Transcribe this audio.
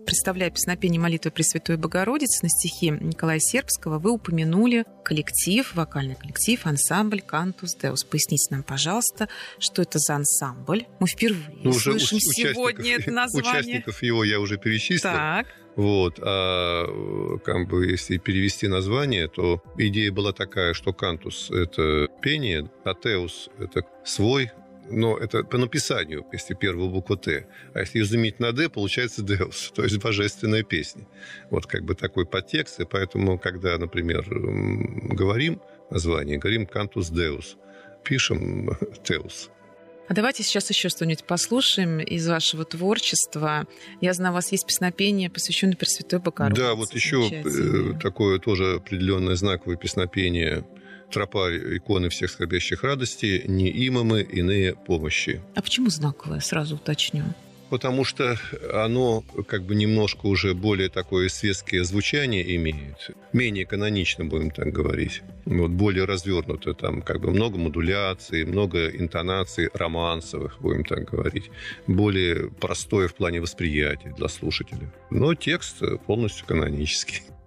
представляя песнопение молитвы Пресвятой Богородицы на стихи Николая Сербского, вы упомянули коллектив, вокальный коллектив, ансамбль «Cantus Deus». Поясните нам, пожалуйста, что это за ансамбль? Мы впервые слышим сегодня это название. Участников его я уже перечислил. Так. Вот. А если перевести название, то идея была такая, что «Кантус» — это пение, а «Теус» — это свой. Но это по написанию, если первая буква «Т». А если ее заменить на «Д», получается «Деус», то есть божественная песня. Вот такой подтекст. И поэтому, когда, например, говорим название, говорим «Cantus Deus», пишем «Теус». А давайте сейчас еще что-нибудь послушаем из вашего творчества. Я знаю, у вас есть песнопение, посвященное Пресвятой Богородице. Да, вот еще такое тоже определенное знаковое песнопение «Тропарь иконы всех скорбящих радостей, не имамы, иные помощи». А почему знаковое, сразу уточню? Потому что оно немножко уже более такое светское звучание имеет. Менее канонично, будем так говорить. Вот более развернуто. Там много модуляций, много интонаций романсовых, будем так говорить. Более простое в плане восприятия для слушателя. Но текст полностью канонический.